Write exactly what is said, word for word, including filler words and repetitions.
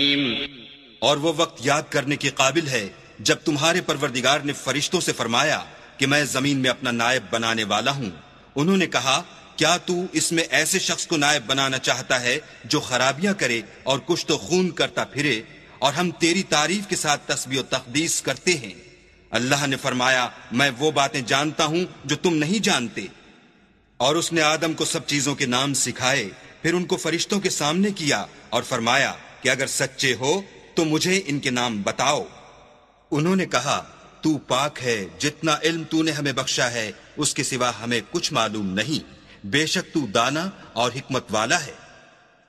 और वो वक्त याद करने के काबिल है जब तुम्हारे परवरदिगार ने फरिश्तों से फरमाया कि मैं जमीन में अपना नायब बनाने वाला हूँ। उन्होंने कहा, क्या तू इसमें ऐसे शख्स को नायब बनाना चाहता है जो खराबियां करे और कुछ तो खून करता फिरे, और हम तेरी तारीफ के साथ तस्बीह और तकदीस करते हैं। अल्लाह ने फरमाया, मैं वो बातें जानता हूं जो तुम नहीं जानते। और उसने आदम को सब चीजों के नाम सिखाए, फिर उनको फरिश्तों के सामने किया और फरमाया कि अगर सच्चे हो तो मुझे इनके नाम बताओ। उन्होंने कहा, तू पाक है, जितना इल्म तूने हमें बख्शा है उसके सिवा हमें कुछ मालूम नहीं। बेशक तू दाना और हिकमत वाला है।